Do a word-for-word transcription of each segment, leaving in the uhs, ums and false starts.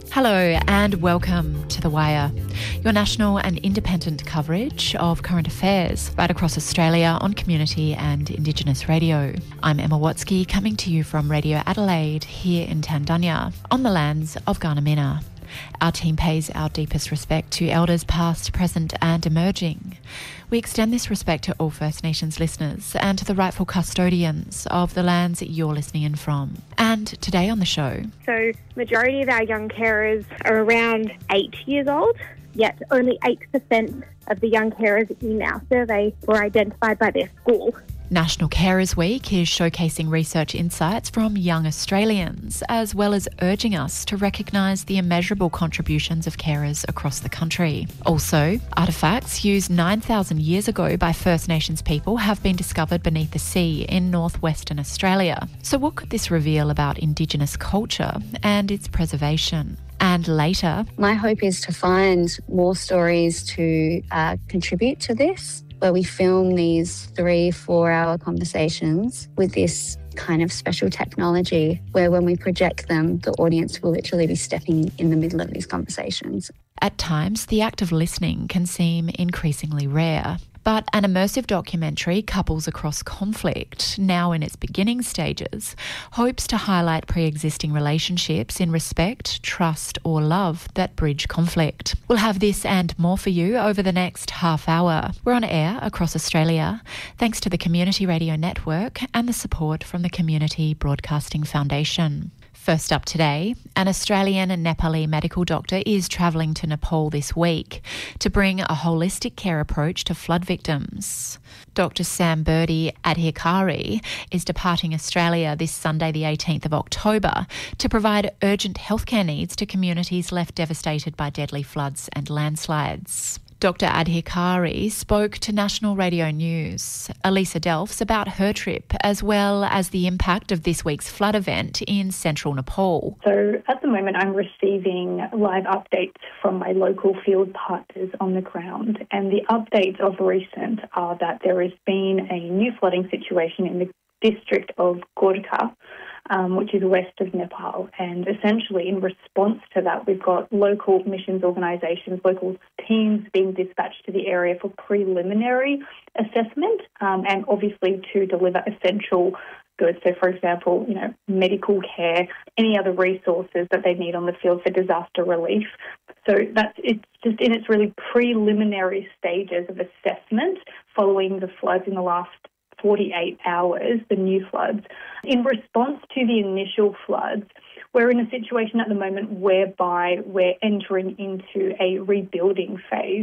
Hello and welcome to The Wire, your national and independent coverage of current affairs right across Australia on community and Indigenous radio. I'm Emma Watsky, coming to you from Radio Adelaide here in Tandunya on the lands of Gardamina. Our team pays our deepest respect to Elders past, present and emerging. We extend this respect to all First Nations listeners and to the rightful custodians of the lands that you're listening in from. And today on the show... So, majority of our young carers are around eight years old, yet only eight percent of the young carers in our survey were identified by their school. National Carers Week is showcasing research insights from young Australians, as well as urging us to recognise the immeasurable contributions of carers across the country. Also, artefacts used nine thousand years ago by First Nations people have been discovered beneath the sea in northwestern Australia. So what could this reveal about Indigenous culture and its preservation? And later... My hope is to find more stories to uh, contribute to this, where we film these three, four-hour conversations with this kind of special technology where when we project them, the audience will literally be stepping in the middle of these conversations. At times, the act of listening can seem increasingly rare. But an immersive documentary, Couples Across Conflict, now in its beginning stages, hopes to highlight pre-existing relationships in respect, trust or love that bridge conflict. We'll have this and more for you over the next half hour. We're on air across Australia, thanks to the Community Radio Network and the support from the Community Broadcasting Foundation. First up today, an Australian and Nepali medical doctor is travelling to Nepal this week to bring a holistic care approach to flood victims. Doctor Sambirti Adhikari is departing Australia this Sunday the eighteenth of October to provide urgent healthcare needs to communities left devastated by deadly floods and landslides. Doctor Adhikari spoke to National Radio News, Elisa Delphs, about her trip, as well as the impact of this week's flood event in central Nepal. So at the moment I'm receiving live updates from my local field partners on the ground, and the updates of recent are that there has been a new flooding situation in the district of Gorkha, Um, which is west of Nepal. And essentially in response to that, we've got local missions organisations, local teams being dispatched to the area for preliminary assessment um, and obviously to deliver essential goods. So, for example, you know, medical care, any other resources that they need on the field for disaster relief. So that's it's just in its really preliminary stages of assessment following the floods in the last forty-eight hours, the new floods. In response to the initial floods, we're in a situation at the moment whereby we're entering into a rebuilding phase.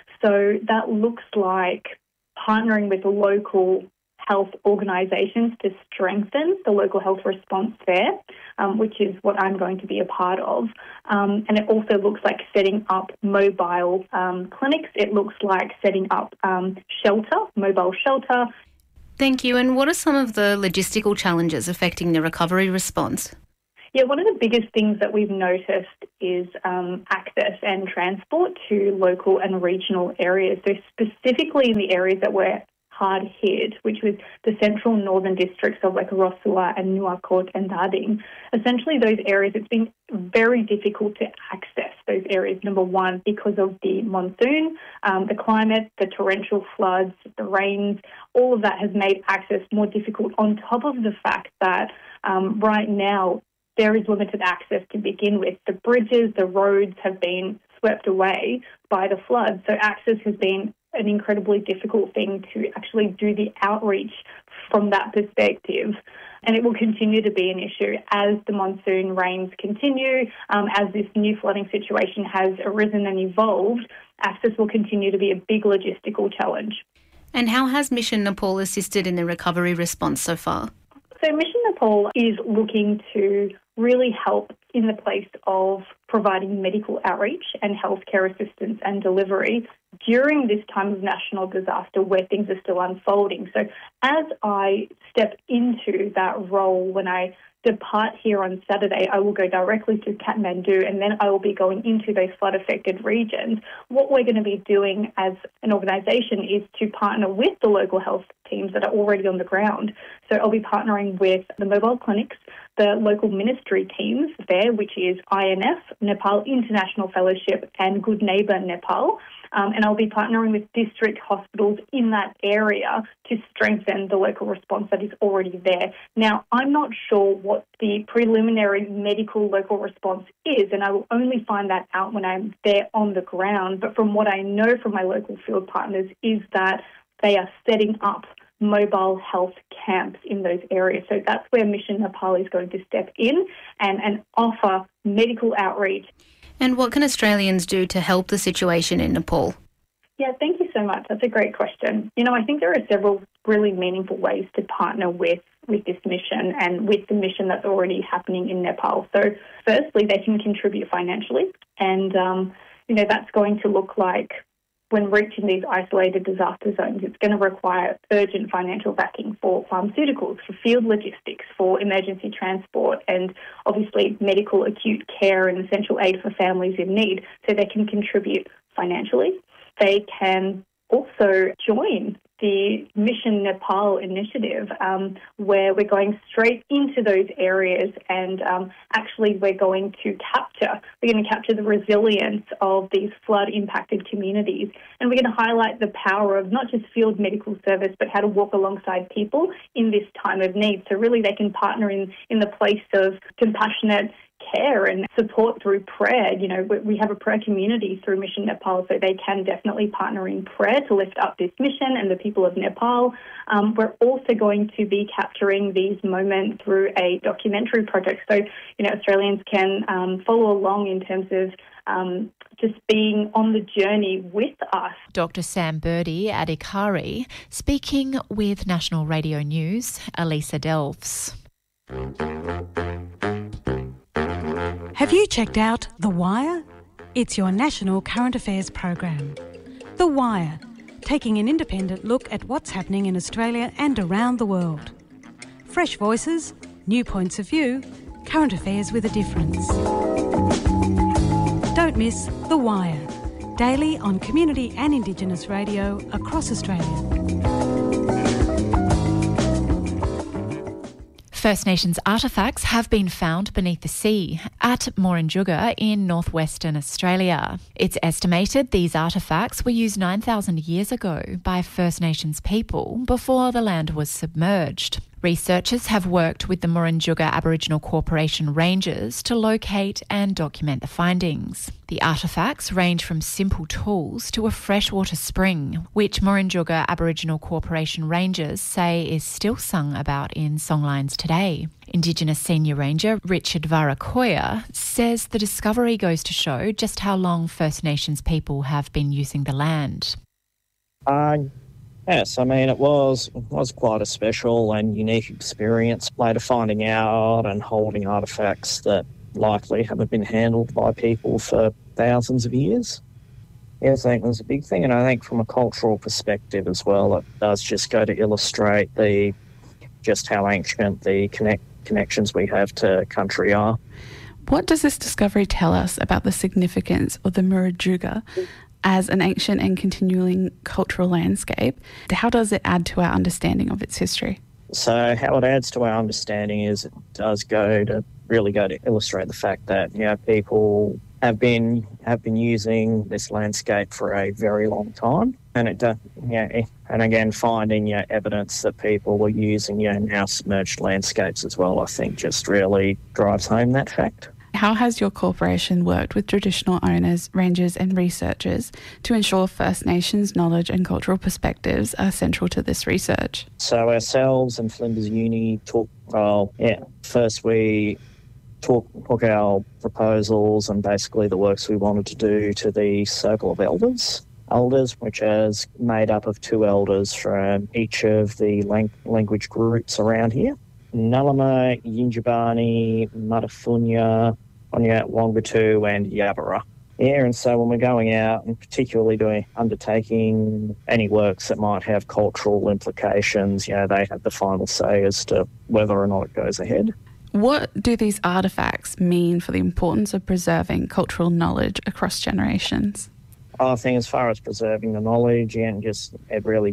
So that looks like partnering with local health organisations to strengthen the local health response there, um, which is what I'm going to be a part of. Um, and it also looks like setting up mobile um, clinics. It looks like setting up um, shelter, mobile shelter. Thank you. And what are some of the logistical challenges affecting the recovery response? Yeah, one of the biggest things that we've noticed is um, access and transport to local and regional areas. So specifically in the areas that were hard hit, which was the central northern districts of like Rosua and Nuwakot and Darding. Essentially those areas, it's been very difficult to access those areas, number one, because of the monsoon, um, the climate, the torrential floods, the rains, all of that has made access more difficult on top of the fact that um, right now there is limited access to begin with. The bridges, the roads have been swept away by the floods, so access has been an incredibly difficult thing to actually do the outreach from that perspective. And it will continue to be an issue as the monsoon rains continue, um, as this new flooding situation has arisen and evolved. Access will continue to be a big logistical challenge. And how has Mission Nepal assisted in the recovery response so far? So Mission Nepal is looking to really help in the place of providing medical outreach and healthcare assistance and delivery during this time of national disaster where things are still unfolding. So as I step into that role, when I depart here on Saturday, I will go directly to Kathmandu and then I will be going into those flood-affected regions. What we're going to be doing as an organisation is to partner with the local health teams that are already on the ground. So I'll be partnering with the mobile clinics, the local ministry teams there, which is I N F, Nepal International Fellowship, and Good Neighbour Nepal. Um, and I'll be partnering with district hospitals in that area to strengthen the local response that is already there. Now, I'm not sure what the preliminary medical local response is, and I will only find that out when I'm there on the ground. But from what I know from my local field partners is that they are setting up mobile health camps in those areas. So that's where Mission Nepal is going to step in and, and offer medical outreach. And what can Australians do to help the situation in Nepal? Yeah, thank you so much. That's a great question. You know, I think there are several really meaningful ways to partner with, with this mission and with the mission that's already happening in Nepal. So firstly, they can contribute financially. And, um, you know, that's going to look like when reaching these isolated disaster zones, it's going to require urgent financial backing for pharmaceuticals, for field logistics, for emergency transport, and obviously medical acute care and essential aid for families in need. So they can contribute financially. They can also join the Mission Nepal initiative, um, where we're going straight into those areas and um, actually we're going to capture, we're going to capture the resilience of these flood-impacted communities, and we're going to highlight the power of not just field medical service, but how to walk alongside people in this time of need. So really they can partner in, in the place of compassionate care and support through prayer. You know, we have a prayer community through Mission Nepal, so they can definitely partner in prayer to lift up this mission and the people of Nepal. Um, we're also going to be capturing these moments through a documentary project. So, you know, Australians can um, follow along in terms of um, just being on the journey with us. Doctor Sam Birdie Adhikari speaking with National Radio News, Elisa Delfs. Have you checked out The Wire? It's your national current affairs program. The Wire, taking an independent look at what's happening in Australia and around the world. Fresh voices, new points of view, current affairs with a difference. Don't miss The Wire, daily on community and Indigenous radio across Australia. First Nations artefacts have been found beneath the sea at Morinjuga in northwestern Australia. It's estimated these artefacts were used nine thousand years ago by First Nations people before the land was submerged. Researchers have worked with the Morinjuga Aboriginal Corporation Rangers to locate and document the findings. The artefacts range from simple tools to a freshwater spring, which Morinjuga Aboriginal Corporation Rangers say is still sung about in songlines today. Indigenous Senior Ranger Richard Varakoya says the discovery goes to show just how long First Nations people have been using the land. Uh, yes, I mean, it was it was quite a special and unique experience, later finding out and holding artefacts that likely haven't been handled by people for thousands of years. Yes, I think it was a big thing, and I think from a cultural perspective as well, it does just go to illustrate the just how ancient the connect, connections we have to country are. What does this discovery tell us about the significance of the Morinjuga as an ancient and continuing cultural landscape? How does it add to our understanding of its history? So how it adds to our understanding is it does go to really go to illustrate the fact that, you know, people have been have been using this landscape for a very long time, and it does, yeah, and again finding, you know, evidence that people were using, you know, now submerged landscapes as well, I think just really drives home that fact. How has your corporation worked with traditional owners, rangers and researchers to ensure First Nations knowledge and cultural perspectives are central to this research? So ourselves and Flinders Uni took, well, yeah, first we took, took our proposals and basically the works we wanted to do to the Circle of Elders, elders, which is made up of two elders from each of the lang- language groups around here. Nalama, Yinjibani, Matafunya, Onya, Wangatu and Yabara. Yeah, and so when we're going out and particularly doing undertaking any works that might have cultural implications, you know, they have the final say as to whether or not it goes ahead. What do these artefacts mean for the importance of preserving cultural knowledge across generations? I think as far as preserving the knowledge, and just it really does,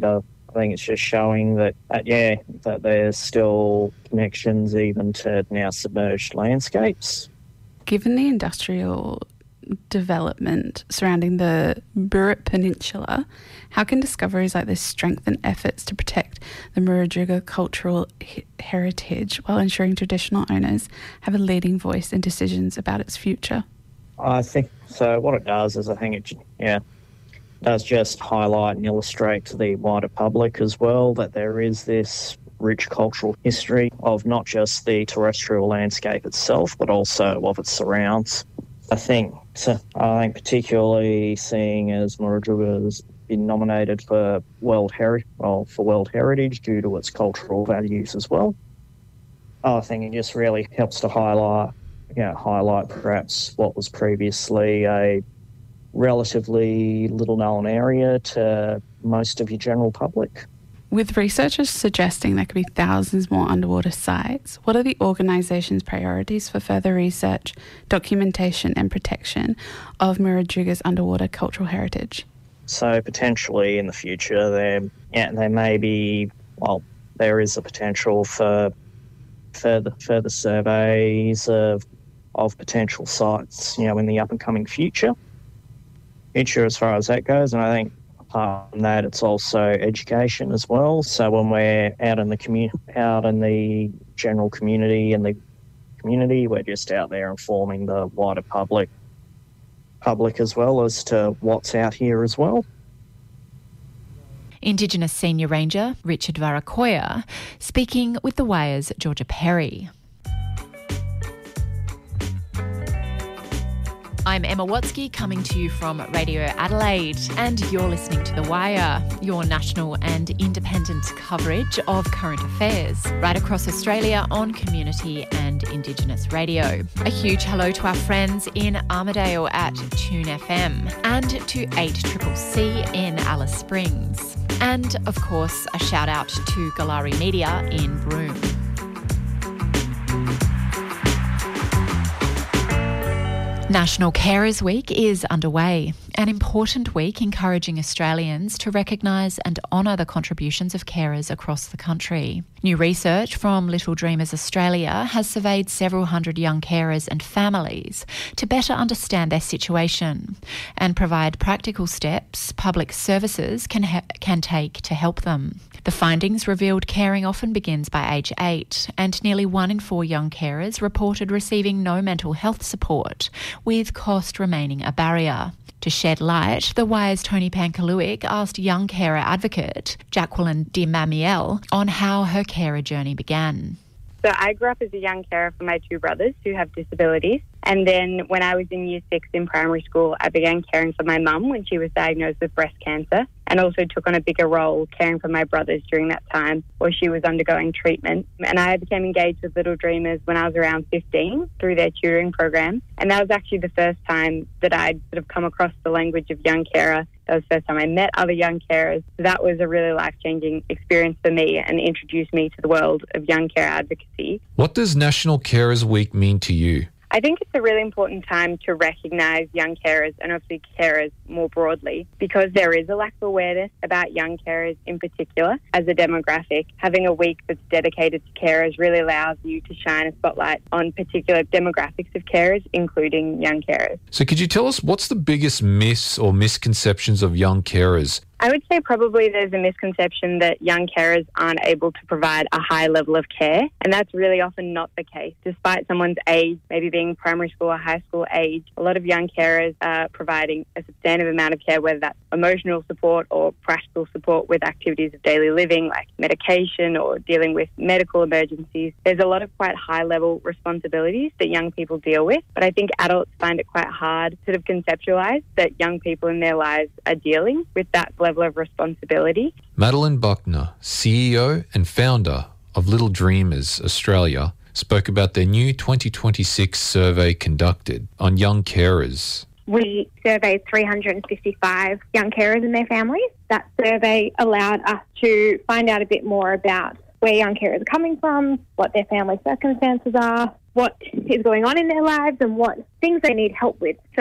I think it's just showing that, that, yeah, that there's still connections even to now submerged landscapes. Given the industrial development surrounding the Burrup Peninsula, how can discoveries like this strengthen efforts to protect the Murujuga cultural he- heritage while ensuring traditional owners have a leading voice in decisions about its future? I think so. What it does is I think it, yeah, does just highlight and illustrate to the wider public as well that there is this rich cultural history of not just the terrestrial landscape itself, but also of its surrounds. I think, so I think particularly seeing as Murujuga has been nominated for World Heri- well, for World Heritage due to its cultural values as well, I think it just really helps to highlight, you know, highlight perhaps what was previously a relatively little-known area to most of your general public. With researchers suggesting there could be thousands more underwater sites, what are the organisation's priorities for further research, documentation and protection of Murujuga's underwater cultural heritage? So potentially in the future there, yeah, there may be, well, there is a potential for further further surveys of of potential sites, you know, in the up and coming future. Future as far as that goes, and I think apart from that, it's also education as well. So when we're out in the commu- out in the general community and the community, we're just out there informing the wider public, public as well as to what's out here as well. Indigenous Senior Ranger Richard Varakoya speaking with The Wire's Georgia Perry. I'm Emma Watsky coming to you from Radio Adelaide, and you're listening to The Wire, your national and independent coverage of current affairs right across Australia on community and Indigenous radio. A huge hello to our friends in Armidale at Tune F M and to eight C C C in Alice Springs. And, of course, a shout out to Galari Media in Broome. National Carers Week is underway, an important week encouraging Australians to recognise and honour the contributions of carers across the country. New research from Little Dreamers Australia has surveyed several hundred young carers and families to better understand their situation and provide practical steps public services can ha- can take to help them. The findings revealed caring often begins by age eight, and nearly one in four young carers reported receiving no mental health support, with cost remaining a barrier. To shed light, The Wire's Tony Pankaluik asked young carer advocate Jacqueline Di Mamiel on how her carer journey began. So I grew up as a young carer for my two brothers who have disabilities. And then when I was in year six in primary school, I began caring for my mum when she was diagnosed with breast cancer, and also took on a bigger role caring for my brothers during that time while she was undergoing treatment. And I became engaged with Little Dreamers when I was around fifteen through their tutoring program. And that was actually the first time that I'd sort of come across the language of young carer. That was the first time I met other young carers. So that was a really life-changing experience for me and introduced me to the world of young care advocacy. What does National Carers Week mean to you? I think it's a really important time to recognise young carers and obviously carers more broadly, because there is a lack of awareness about young carers in particular as a demographic. Having a week that's dedicated to carers really allows you to shine a spotlight on particular demographics of carers, including young carers. So could you tell us what's the biggest myths or misconceptions of young carers? I would say probably there's a misconception that young carers aren't able to provide a high level of care, and that's really often not the case. Despite someone's age, maybe being primary school or high school age, a lot of young carers are providing a substantive amount of care, whether that's emotional support or practical support with activities of daily living like medication or dealing with medical emergencies. There's a lot of quite high level responsibilities that young people deal with, but I think adults find it quite hard to sort of conceptualise that young people in their lives are dealing with that level of responsibility. Madeline Buckner, C E O and founder of Little Dreamers Australia, spoke about their new twenty twenty-six survey conducted on young carers. We surveyed three hundred fifty-five young carers and their families. That survey allowed us to find out a bit more about where young carers are coming from, what their family circumstances are, what is going on in their lives and what things they need help with. So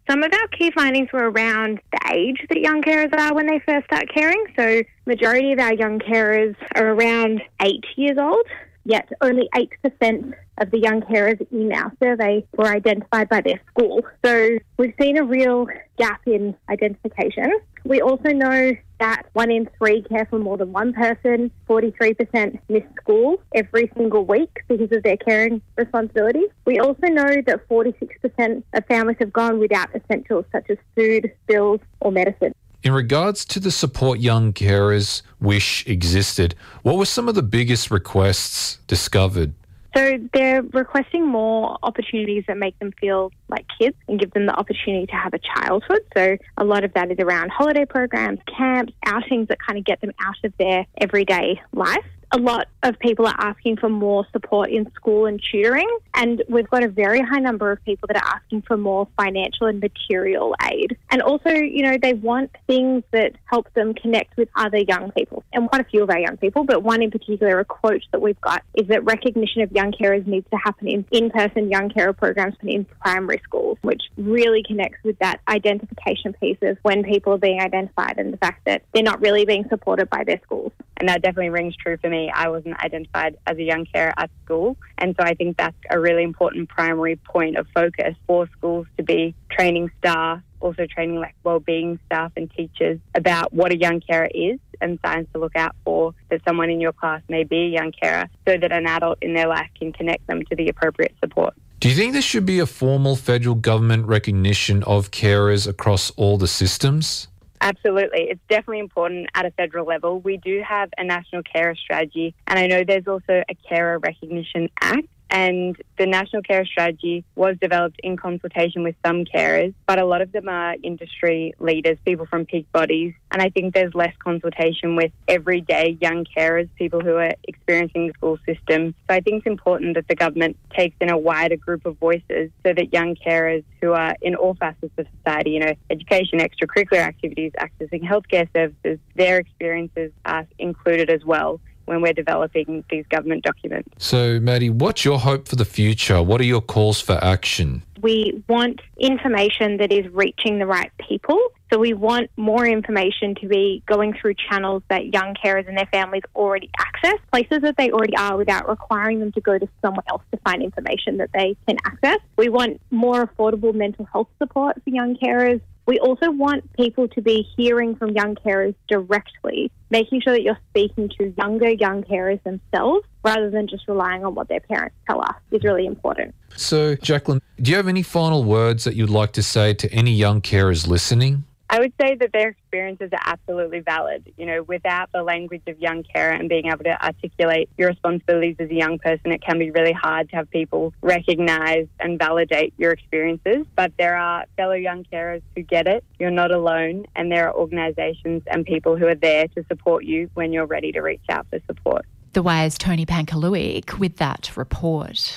Some of our key findings were around the age that young carers are when they first start caring. So majority of our young carers are around eight years old, yet only eight percent of the young carers in our survey were identified by their school. So we've seen a real gap in identification. We also know that one in three care for more than one person, forty-three percent miss school every single week because of their caring responsibilities. We also know that forty-six percent of families have gone without essentials such as food, bills or medicine. In regards to the support young carers wish existed, what were some of the biggest requests discovered? So they're requesting more opportunities that make them feel like kids and give them the opportunity to have a childhood. So a lot of that is around holiday programs, camps, outings that kind of get them out of their everyday life. A lot of people are asking for more support in school and tutoring, and we've got a very high number of people that are asking for more financial and material aid. And also, you know, they want things that help them connect with other young people, and quite a few of our young people, but one in particular, a quote that we've got, is that recognition of young carers needs to happen in in-person young carer programs in primary schools, which really connects with that identification piece of when people are being identified and the fact that they're not really being supported by their schools. And that definitely rings true for me. I wasn't identified as a young carer at school. And so I think that's a really important primary point of focus for schools to be training staff, also training like wellbeing staff and teachers about what a young carer is and signs to look out for, that someone in your class may be a young carer, so that an adult in their life can connect them to the appropriate support. Do you think there should be a formal federal government recognition of carers across all the systems? Absolutely. It's definitely important at a federal level. We do have a national carer strategy, and I know there's also a Carer Recognition Act. And the National Carer Strategy was developed in consultation with some carers, but a lot of them are industry leaders, people from peak bodies. And I think there's less consultation with everyday young carers, people who are experiencing the school system. So I think it's important that the government takes in a wider group of voices so that young carers who are in all facets of society, you know, education, extracurricular activities, accessing healthcare services, their experiences are included as well when we're developing these government documents. So, Maddie, what's your hope for the future? What are your calls for action? We want information that is reaching the right people. So we want more information to be going through channels that young carers and their families already access, places that they already are without requiring them to go to somewhere else to find information that they can access. We want more affordable mental health support for young carers. We also want people to be hearing from young carers directly, making sure that you're speaking to younger young carers themselves rather than just relying on what their parents tell us is really important. So, Jacqueline, do you have any final words that you'd like to say to any young carers listening? I would say that their experiences are absolutely valid. You know, without the language of young carer and being able to articulate your responsibilities as a young person, it can be really hard to have people recognise and validate your experiences. But there are fellow young carers who get it. You're not alone, and there are organisations and people who are there to support you when you're ready to reach out for support. The Wire's Tony Pankaluik with that report.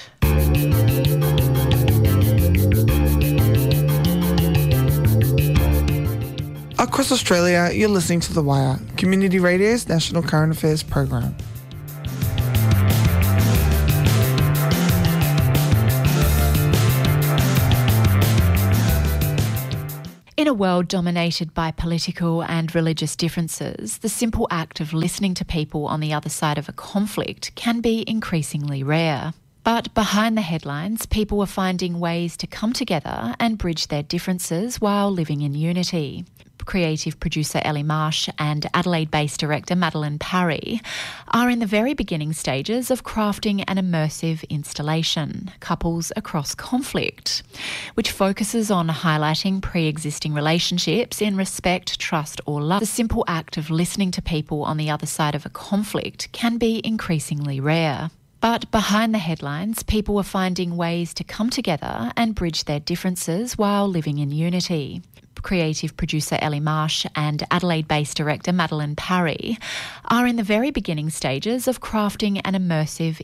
Across Australia, you're listening to The Wire, Community Radio's national current affairs program. In a world dominated by political and religious differences, the simple act of listening to people on the other side of a conflict can be increasingly rare. But behind the headlines, people are finding ways to come together and bridge their differences while living in unity. Creative producer Ellie Marsh and Adelaide-based director Madeline Parry are in the very beginning stages of crafting an immersive installation, Couples Across Conflict, which focuses on highlighting pre-existing relationships in respect, trust or love. The simple act of listening to people on the other side of a conflict can be increasingly rare. But behind the headlines, people are finding ways to come together and bridge their differences while living in unity. Creative producer Ellie Marsh and Adelaide-based director Madeline Parry are in the very beginning stages of crafting an immersive